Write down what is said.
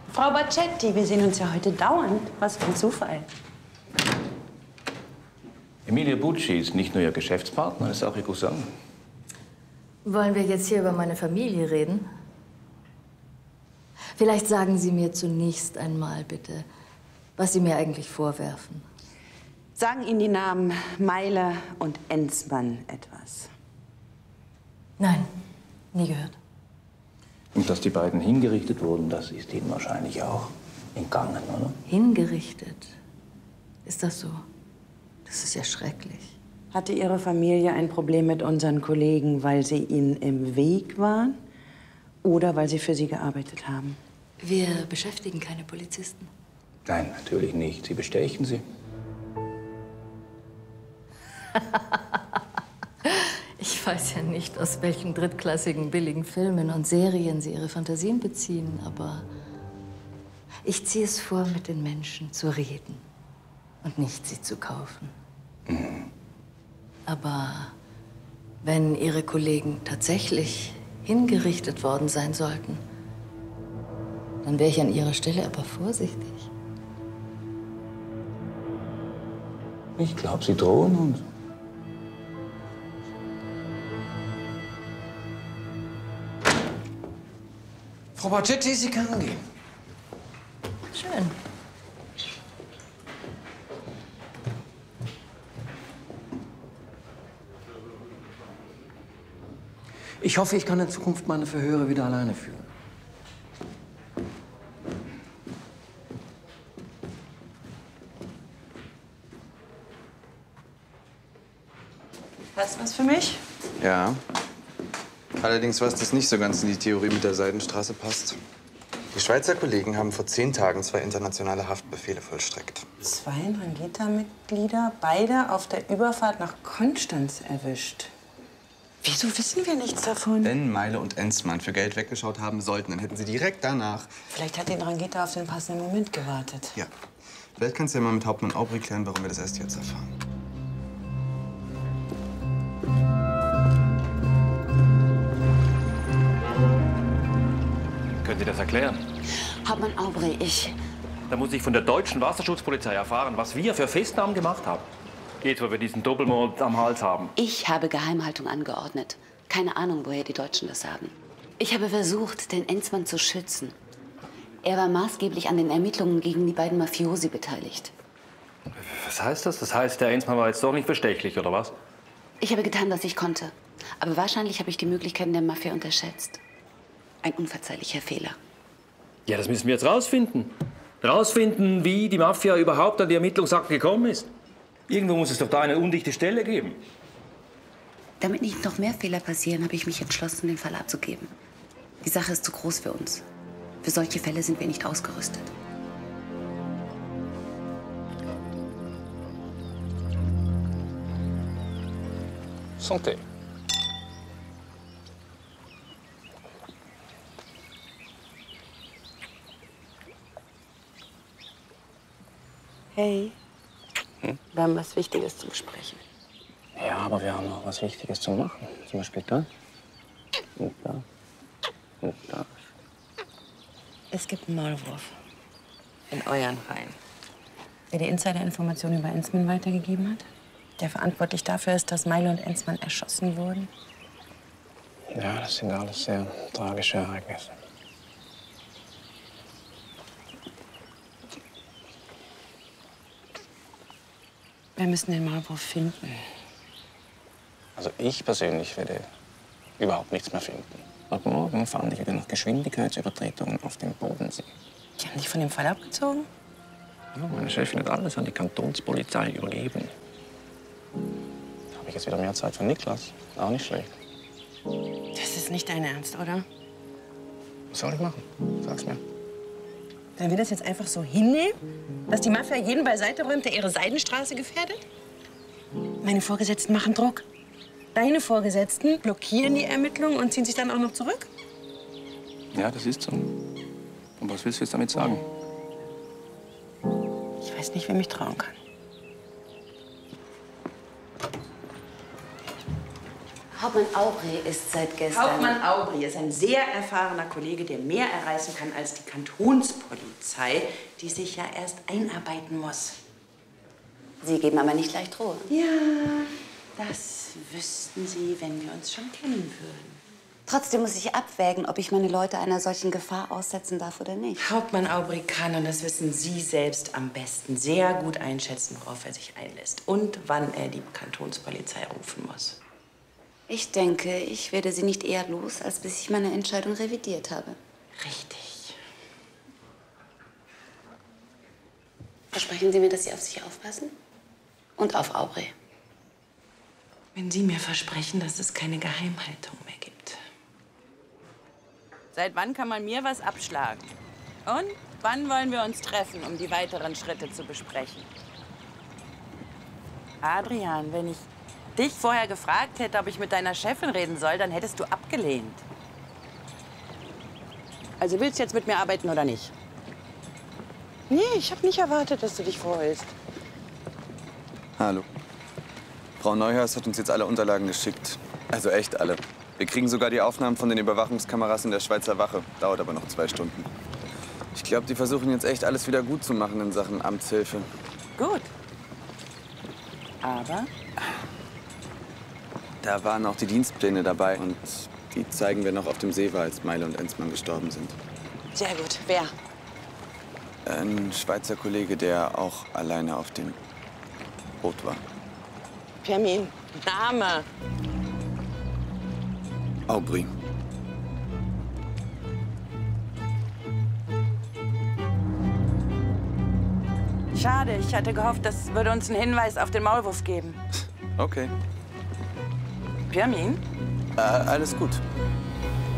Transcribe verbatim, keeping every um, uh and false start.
Frau Baccetti, wir sehen uns ja heute dauernd. Was für ein Zufall. Emilio Bucci ist nicht nur Ihr Geschäftspartner, er ist auch Ihr Cousin. Wollen wir jetzt hier über meine Familie reden? Vielleicht sagen Sie mir zunächst einmal, bitte, was Sie mir eigentlich vorwerfen. Sagen Ihnen die Namen Meile und Enzmann etwas? Nein, nie gehört. Und dass die beiden hingerichtet wurden, das ist Ihnen wahrscheinlich auch entgangen, oder? Hingerichtet? Ist das so? Das ist ja schrecklich. Hatte Ihre Familie ein Problem mit unseren Kollegen, weil sie ihnen im Weg waren oder weil sie für sie gearbeitet haben? Wir beschäftigen keine Polizisten. Nein, natürlich nicht. Sie bestechen sie. Ich weiß ja nicht, aus welchen drittklassigen, billigen Filmen und Serien Sie Ihre Fantasien beziehen, aber ich ziehe es vor, mit den Menschen zu reden und nicht sie zu kaufen. Mhm. Aber wenn Ihre Kollegen tatsächlich hingerichtet worden sein sollten, dann wäre ich an Ihrer Stelle aber vorsichtig. Ich glaube, Sie drohen uns. Frau Baccetti, Sie können gehen. Schön. Ich hoffe, ich kann in Zukunft meine Verhöre wieder alleine führen. Hast du was für mich? Ja. Allerdings, was das nicht so ganz in die Theorie mit der Seidenstraße passt. Die Schweizer Kollegen haben vor zehn Tagen zwei internationale Haftbefehle vollstreckt. Zwei Ndrangheta-Mitglieder, beide auf der Überfahrt nach Konstanz erwischt. Wieso wissen wir nichts davon? Wenn Meile und Enzmann für Geld weggeschaut haben sollten, dann hätten sie direkt danach... Vielleicht hat die Ndrangheta auf den passenden Moment gewartet. Ja. Vielleicht kannst du ja mal mit Hauptmann Aubry klären, warum wir das erst jetzt erfahren. Können Sie das erklären? Hauptmann Aubry, ich... Da muss ich von der deutschen Wasserschutzpolizei erfahren, was wir für Festnahmen gemacht haben. Geht, wo wir diesen Doppelmord am Hals haben. Ich habe Geheimhaltung angeordnet. Keine Ahnung, woher die Deutschen das haben. Ich habe versucht, den Enzmann zu schützen. Er war maßgeblich an den Ermittlungen gegen die beiden Mafiosi beteiligt. Was heißt das? Das heißt, der Enzmann war jetzt doch nicht bestechlich, oder was? Ich habe getan, was ich konnte. Aber wahrscheinlich habe ich die Möglichkeiten der Mafia unterschätzt. Ein unverzeihlicher Fehler. Ja, das müssen wir jetzt rausfinden. Rausfinden, wie die Mafia überhaupt an die Ermittlungsakte gekommen ist. Irgendwo muss es doch da eine undichte Stelle geben. Damit nicht noch mehr Fehler passieren, habe ich mich entschlossen, den Fall abzugeben. Die Sache ist zu groß für uns. Für solche Fälle sind wir nicht ausgerüstet. Santé. Hey, Hm? wir haben was Wichtiges zu besprechen. Ja, aber wir haben noch was Wichtiges zu machen. Zum Beispiel da. Und da. Und da. Es gibt einen Maulwurf in euren Reihen. Wer die Insider-Informationen über Enzmann weitergegeben hat, der verantwortlich dafür ist, dass Meile und Enzmann erschossen wurden. Ja, das sind alles sehr tragische Ereignisse. Wir müssen den Maulwurf finden. Also ich persönlich werde überhaupt nichts mehr finden. Ab morgen fahren ich wieder nach Geschwindigkeitsübertretungen auf dem Bodensee. Die haben dich von dem Fall abgezogen? Ja, meine Chefin hat alles an die Kantonspolizei übergeben. Da habe ich jetzt wieder mehr Zeit für Niklas. Auch nicht schlecht. Das ist nicht dein Ernst, oder? Was soll ich machen? Sag's mir. Sollen wir das jetzt einfach so hinnehmen, dass die Mafia jeden beiseite räumt, der ihre Seidenstraße gefährdet? Meine Vorgesetzten machen Druck. Deine Vorgesetzten blockieren die Ermittlungen und ziehen sich dann auch noch zurück? Ja, das ist so. Und was willst du jetzt damit sagen? Ich weiß nicht, wem ich trauen kann. Hauptmann Aubry ist seit gestern... Hauptmann Aubry ist ein sehr erfahrener Kollege, der mehr erreichen kann als die Kantonspolizei, die sich ja erst einarbeiten muss. Sie geben aber nicht leicht Ruhe. Ja, das wüssten Sie, wenn wir uns schon kennen würden. Trotzdem muss ich abwägen, ob ich meine Leute einer solchen Gefahr aussetzen darf oder nicht. Hauptmann Aubry kann, und das wissen Sie selbst am besten, sehr gut einschätzen, worauf er sich einlässt und wann er die Kantonspolizei rufen muss. Ich denke, ich werde Sie nicht eher los, als bis ich meine Entscheidung revidiert habe. Richtig. Versprechen Sie mir, dass Sie auf sich aufpassen? Und auf Aubry. Wenn Sie mir versprechen, dass es keine Geheimhaltung mehr gibt. Seit wann kann man mir was abschlagen? Und wann wollen wir uns treffen, um die weiteren Schritte zu besprechen? Adrian, wenn ich dich vorher gefragt hätte, ob ich mit deiner Chefin reden soll, dann hättest du abgelehnt. Also willst du jetzt mit mir arbeiten oder nicht? Nee, ich habe nicht erwartet, dass du dich freust. Hallo. Frau Neuhaus hat uns jetzt alle Unterlagen geschickt. Also echt alle. Wir kriegen sogar die Aufnahmen von den Überwachungskameras in der Schweizer Wache. Dauert aber noch zwei Stunden. Ich glaube, die versuchen jetzt echt alles wieder gut zu machen in Sachen Amtshilfe. Gut. Aber? Da waren auch die Dienstpläne dabei und die zeigen wir noch auf dem See war, als Meile und Enzmann gestorben sind. Sehr gut. Wer? Ein Schweizer Kollege, der auch alleine auf dem Boot war. Pirmin. Name. Aubry. Schade, ich hatte gehofft, das würde uns einen Hinweis auf den Maulwurf geben. Okay. Pirmin? Äh, alles gut.